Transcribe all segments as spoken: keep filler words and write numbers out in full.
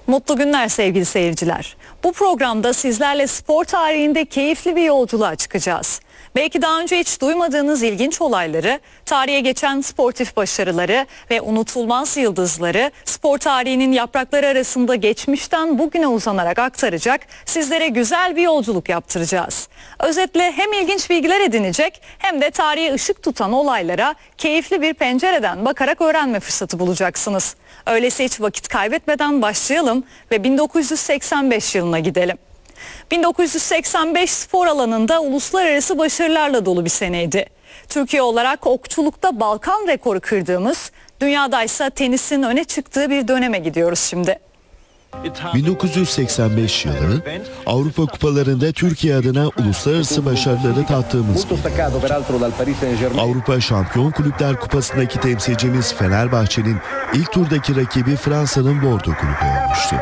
Mutlu günler sevgili seyirciler. Bu programda sizlerle spor tarihinde keyifli bir yolculuğa çıkacağız. Belki daha önce hiç duymadığınız ilginç olayları, tarihe geçen sportif başarıları ve unutulmaz yıldızları spor tarihinin yaprakları arasında geçmişten bugüne uzanarak aktaracak, sizlere güzel bir yolculuk yaptıracağız. Özetle hem ilginç bilgiler edinecek hem de tarihe ışık tutan olaylara keyifli bir pencereden bakarak öğrenme fırsatı bulacaksınız. Öyleyse hiç vakit kaybetmeden başlayalım ve bin dokuz yüz seksen beş yılına gidelim. bin dokuz yüz seksen beş spor alanında uluslararası başarılarla dolu bir seneydi. Türkiye olarak okçulukta Balkan rekoru kırdığımız, dünyadaysa tenisin öne çıktığı bir döneme gidiyoruz şimdi. bin dokuz yüz seksen beş yılı Avrupa Kupalarında Türkiye adına uluslararası başarıları tattığımız bir yıl. Avrupa Şampiyon Kulüpler Kupası'ndaki temsilcimiz Fenerbahçe'nin ilk turdaki rakibi Fransa'nın Bordeaux Kulübü olmuştu.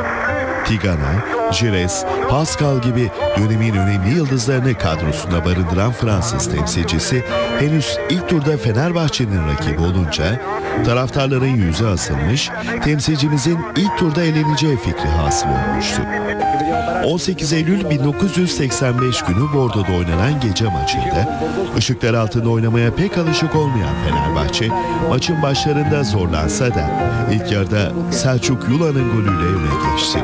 Tigana, Gires, Pascal gibi dönemin önemli yıldızlarını kadrosunda barındıran Fransız temsilcisi henüz ilk turda Fenerbahçe'nin rakibi olunca taraftarların yüzü asılmış, temsilcimizin ilk turda eleneceği fikri hasıl olmuştu. on sekiz Eylül bin dokuz yüz seksen beş günü Bordeaux'da oynanan gece maçında ışıklar altında oynamaya pek alışık olmayan Fenerbahçe maçın başlarında zorlansa da ilk yarıda Selçuk Yula'nın golüyle öne geçti.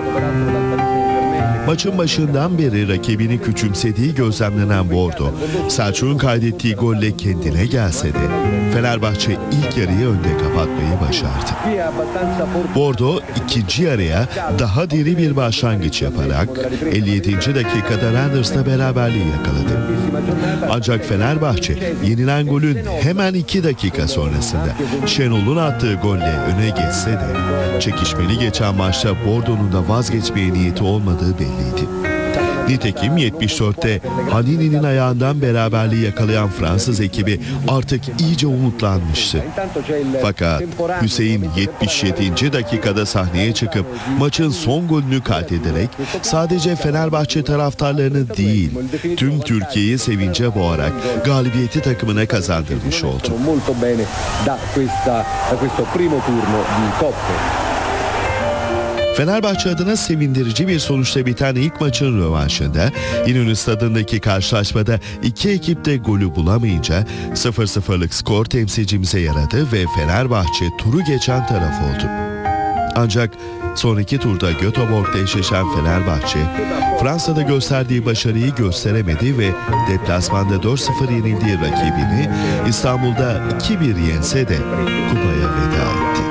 Maçın başından beri rakibini küçümsediği gözlemlenen Bordeaux, Selçuk'un kaydettiği golle kendine gelse de Fenerbahçe ilk yarıyı önde kapatmayı başardı. Bordeaux ikinci yarıya daha diri bir başlangıç yaparak elli yedinci dakikada Randers'la beraberliği yakaladı. Ancak Fenerbahçe yenilen golün hemen iki dakika sonrasında Şenol'un attığı golle öne geçse de çekişmeli geçen maçta Bordeaux'un da vazgeçmeye niyeti olmadığı belliydi. Nitekim yetmiş dörtte Hanini'nin ayağından beraberliği yakalayan Fransız ekibi artık iyice umutlanmıştı. Fakat Hüseyin yetmiş yedinci dakikada sahneye çıkıp maçın son golünü kaydederek sadece Fenerbahçe taraftarlarını değil tüm Türkiye'yi sevince boğarak galibiyeti takımına kazandırmış oldu. Fenerbahçe adına sevindirici bir sonuçla biten ilk maçın rövanşında İnönü Stadı'ndaki karşılaşmada iki ekip de golü bulamayınca sıfır sıfırlık skor temsilcimize yaradı ve Fenerbahçe turu geçen taraf oldu. Ancak sonraki turda Göteborg'da eşleşen Fenerbahçe Fransa'da gösterdiği başarıyı gösteremedi ve deplasmanda dört sıfır yenildiği rakibini İstanbul'da iki bir yense de kupaya veda etti.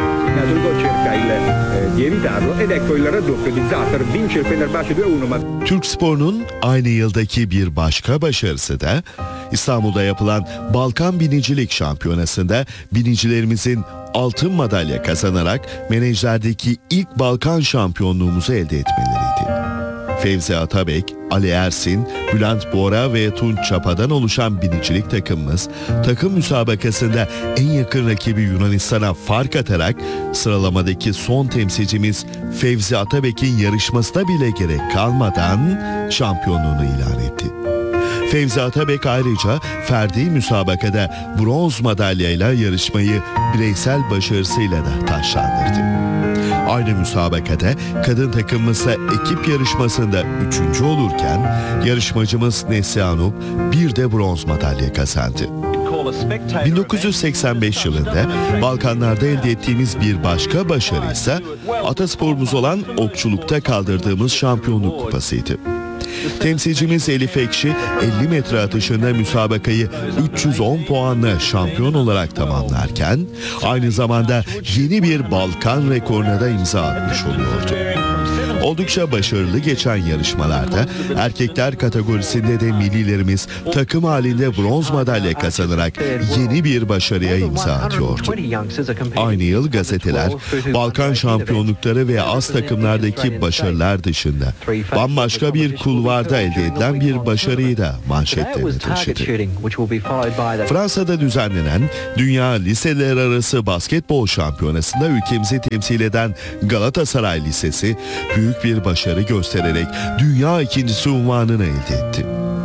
Türk sporunun aynı yıldaki bir başka başarısı da İstanbul'da yapılan Balkan Binicilik Şampiyonası'nda binicilerimizin altın madalya kazanarak menajlerdeki ilk Balkan şampiyonluğumuzu elde etmeleriydi. Fevzi Atabek, Ali Ersin, Bülent Bora ve Tunç Çapa'dan oluşan binicilik takımımız takım müsabakasında en yakın rakibi Yunanistan'a fark atarak sıralamadaki son temsilcimiz Fevzi Atabek'in yarışmasına bile gerek kalmadan şampiyonluğunu ilan etti. Fevzi Atabek ayrıca ferdi müsabakada bronz madalyayla yarışmayı bireysel başarısıyla da taçlandırdı. Aynı müsabakada kadın takımımızsa ekip yarışmasında üçüncü olurken yarışmacımız Neslihan bir de bronz madalya kazandı. bin dokuz yüz seksen beş yılında Balkanlarda elde ettiğimiz bir başka başarı ise atasporumuz olan okçulukta kaldırdığımız şampiyonluk kupasıydı. Temsilcimiz Elif Ekşi elli metre atışında müsabakayı üç yüz on puanla şampiyon olarak tamamlarken aynı zamanda yeni bir Balkan rekoruna da imza atmış oluyordu. Oldukça başarılı geçen yarışmalarda erkekler kategorisinde de millilerimiz takım halinde bronz madalya kazanarak yeni bir başarıya imza atıyordu. Aynı yıl gazeteler Balkan şampiyonlukları ve az takımlardaki başarılar dışında bambaşka bir kulvarda elde edilen bir başarıyı da manşetlerine taşıdı. Fransa'da düzenlenen Dünya Liseler Arası Basketbol Şampiyonası'nda ülkemizi temsil eden Galatasaray Lisesi büyük bir başarı göstererek dünya ikincisi unvanını elde etti.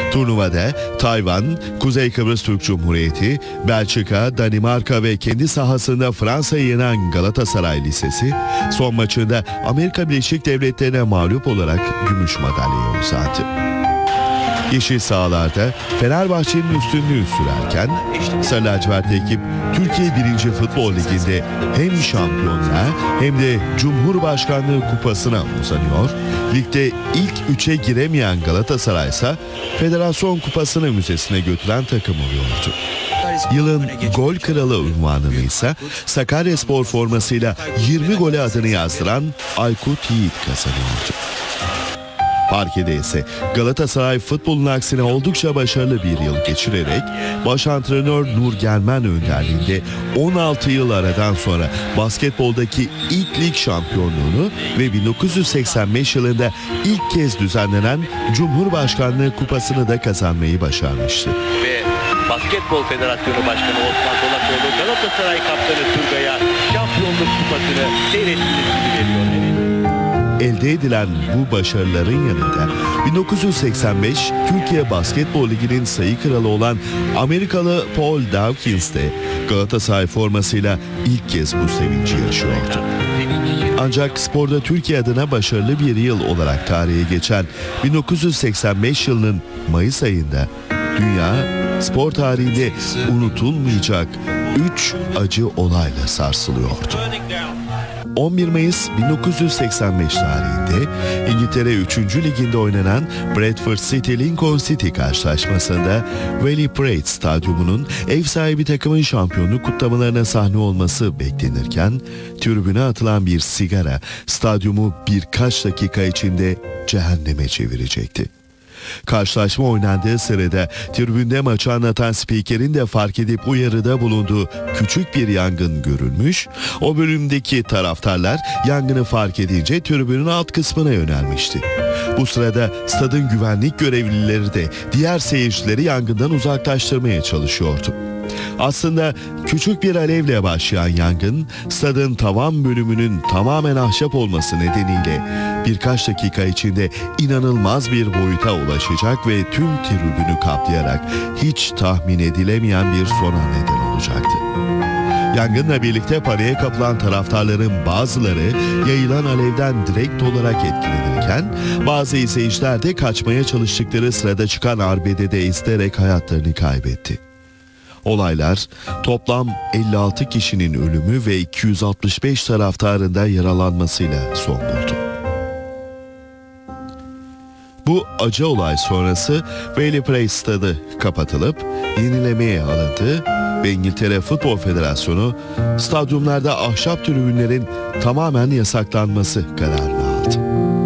Turnuvada Tayvan, Kuzey Kıbrıs Türk Cumhuriyeti, Belçika, Danimarka ve kendi sahasında Fransa'yı yenen Galatasaray Lisesi son maçında Amerika Birleşik Devletleri'ne mağlup olarak gümüş madalyaya uzandı. Yeşil sahalarda Fenerbahçe'nin üstünlüğü sürerken Sarı Lacivertli ekip Türkiye birinci Futbol Ligi'nde hem şampiyonluğa hem de Cumhurbaşkanlığı kupasına uzanıyor. Ligde ilk üçe giremeyen Galatasaray ise Federasyon Kupası'nı müzesine götüren takım oluyordu. Yılın gol kralı unvanını ise Sakaryaspor formasıyla yirmi gole adını yazdıran Aykut Yiğit kazanıyordu. Parkede ise Galatasaray futbolun aksine oldukça başarılı bir yıl geçirerek baş antrenör Nur Germen önderliğinde on altı yıl aradan sonra basketboldaki ilk lig şampiyonluğunu ve bin dokuz yüz seksen beş yılında ilk kez düzenlenen Cumhurbaşkanlığı kupasını da kazanmayı başarmıştı. Ve Basketbol Federasyonu Başkanı Osman Dolakoğlu Galatasaray kaptanı Turgay'a şampiyonluk kupasını seyrettiğiniz gibi veriyor. Elde edilen bu başarıların yanında bin dokuz yüz seksen beş Türkiye Basketbol Ligi'nin sayı kralı olan Amerikalı Paul Dawkins de Galatasaray formasıyla ilk kez bu sevinci yaşıyordu. Ancak sporda Türkiye adına başarılı bir yıl olarak tarihe geçen bin dokuz yüz seksen beş yılının Mayıs ayında dünya spor tarihinde unutulmayacak üç acı olayla sarsılıyordu. on bir Mayıs bin dokuz yüz seksen beş tarihinde İngiltere üçüncü Liginde oynanan Bradford City Lincoln City karşılaşmasında Valley Parade Stadyumu'nun ev sahibi takımın şampiyonluk kutlamalarına sahne olması beklenirken tribüne atılan bir sigara stadyumu birkaç dakika içinde cehenneme çevirecekti. Karşılaşma oynandığı sırada tribünde maçı anlatan spikerin de fark edip uyarıda bulunduğu küçük bir yangın görülmüş. O bölümdeki taraftarlar yangını fark edince tribünün alt kısmına yönelmişti. Bu sırada stadın güvenlik görevlileri de diğer seyircileri yangından uzaklaştırmaya çalışıyordu. Aslında küçük bir alevle başlayan yangın, stadın tavan bölümünün tamamen ahşap olması nedeniyle birkaç dakika içinde inanılmaz bir boyuta ulaşacak ve tüm tribünü kaplayarak hiç tahmin edilemeyen bir sona neden olacaktı. Yangınla birlikte paniğe kapılan taraftarların bazıları yayılan alevden direkt olarak etkilenirken bazı izleyiciler de kaçmaya çalıştıkları sırada çıkan arbedede ezilerek hayatlarını kaybetti. Olaylar toplam elli altı kişinin ölümü ve iki yüz altmış beş taraftarında yaralanmasıyla son buldu. Bu acı olay sonrası Valley Parade stadı kapatılıp yenilemeye alındı ve İngiltere Futbol Federasyonu stadyumlarda ahşap tribünlerin tamamen yasaklanması kararını aldı.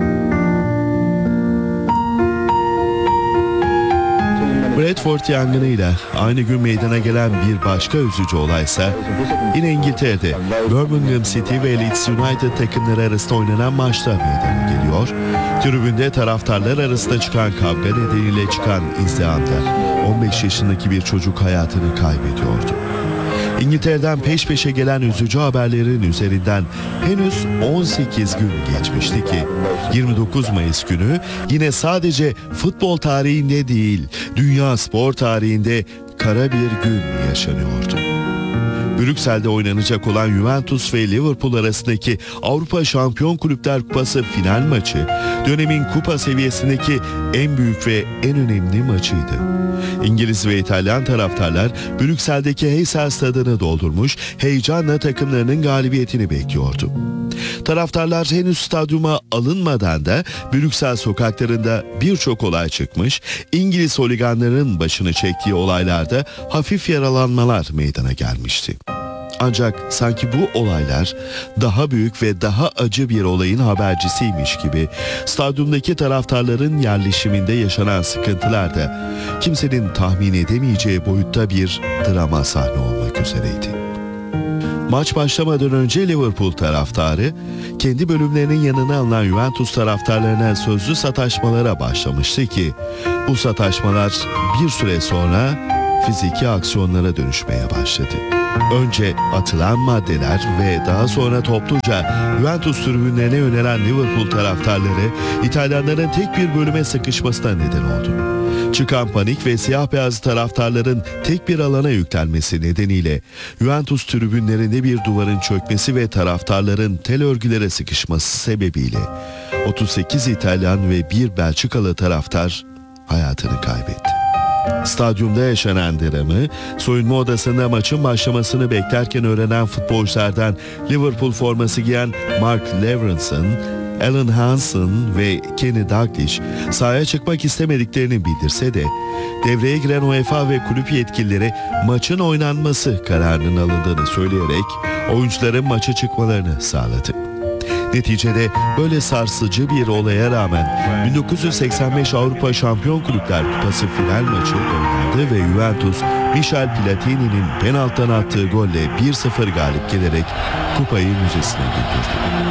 Bradford yangınıyla aynı gün meydana gelen bir başka üzücü olaysa yine İngiltere'de Birmingham City ve Leeds United takımları arasında oynanan maçta meydana geliyor. Tribünde taraftarlar arasında çıkan kavga nedeniyle çıkan izdihamda on beş yaşındaki bir çocuk hayatını kaybediyordu. İngiltere'den peş peşe gelen üzücü haberlerin üzerinden henüz on sekiz gün geçmişti ki yirmi dokuz Mayıs günü yine sadece futbol tarihinde değil, dünya spor tarihinde kara bir gün yaşanıyordu. Brüksel'de oynanacak olan Juventus ve Liverpool arasındaki Avrupa Şampiyon Kulüpler Kupası final maçı dönemin kupa seviyesindeki en büyük ve en önemli maçıydı. İngiliz ve İtalyan taraftarlar Brüksel'deki Heysel Stadı'nı doldurmuş, heyecanla takımlarının galibiyetini bekliyordu. Taraftarlar henüz stadyuma alınmadan da Brüksel sokaklarında birçok olay çıkmış, İngiliz holiganların başını çektiği olaylarda hafif yaralanmalar meydana gelmişti. Ancak sanki bu olaylar daha büyük ve daha acı bir olayın habercisiymiş gibi stadyumdaki taraftarların yerleşiminde yaşanan sıkıntılar da kimsenin tahmin edemeyeceği boyutta bir drama sahne olmak üzereydi. Maç başlamadan önce Liverpool taraftarı kendi bölümlerinin yanına alınan Juventus taraftarlarına sözlü sataşmalara başlamıştı ki bu sataşmalar bir süre sonra fiziki aksiyonlara dönüşmeye başladı. Önce atılan maddeler ve daha sonra topluca Juventus tribünlerine yönelen Liverpool taraftarları İtalyanların tek bir bölüme sıkışmasına neden oldu. Çıkan panik ve siyah beyaz taraftarların tek bir alana yüklenmesi nedeniyle Juventus tribünlerinde bir duvarın çökmesi ve taraftarların tel örgülere sıkışması sebebiyle otuz sekiz İtalyan ve bir Belçikalı taraftar hayatını kaybetti. Stadyumda yaşanan dramı, soyunma odasında maçın başlamasını beklerken öğrenen futbolculardan Liverpool forması giyen Mark Lawrenson, Alan Hansen ve Kenny Dalglish sahaya çıkmak istemediklerini bildirse de devreye giren UEFA ve kulüp yetkilileri maçın oynanması kararının alındığını söyleyerek oyuncuların maça çıkmalarını sağladı. Neticede böyle sarsıcı bir olaya rağmen bin dokuz yüz seksen beş Avrupa Şampiyon Kulüpler Kupası final maçı oynandı ve Juventus Michel Platini'nin penaltıdan attığı golle bir sıfır galip gelerek kupayı müzesine götürdü.